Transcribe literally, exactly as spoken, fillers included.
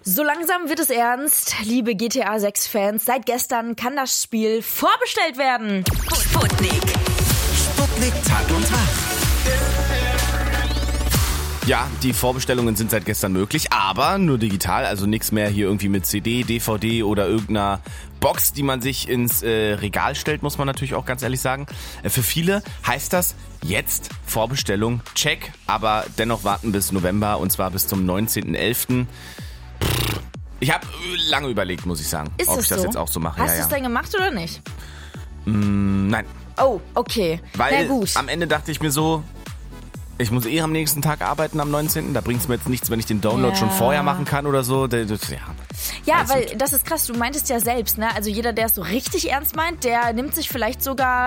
So langsam wird es ernst, liebe G T A sechs Fans. Seit gestern kann das Spiel vorbestellt werden. Sputnik. Sputnik Tag und Tag. Ja, die Vorbestellungen sind seit gestern möglich, aber nur digital, also nichts mehr hier irgendwie mit C D, D V D oder irgendeiner Box, die man sich ins äh, Regal stellt, muss man natürlich auch ganz ehrlich sagen. Äh, für viele heißt das jetzt Vorbestellung, check, aber dennoch warten bis November und zwar bis zum neunzehnten elften Ich habe lange überlegt, muss ich sagen, Ist ob das ich das so? jetzt auch so mache. Hast ja, du es ja. denn gemacht oder nicht? Mm, nein, Oh, okay. weil Na gut. am Ende dachte ich mir so, ich muss eh am nächsten Tag arbeiten, am neunzehnten Da bringt es mir jetzt nichts, wenn ich den Download Ja. schon vorher machen kann oder so. Das, das, ja. Ja, Alles weil gut. das ist krass. Du meintest ja selbst, ne? Also jeder, der es so richtig ernst meint, der nimmt sich vielleicht sogar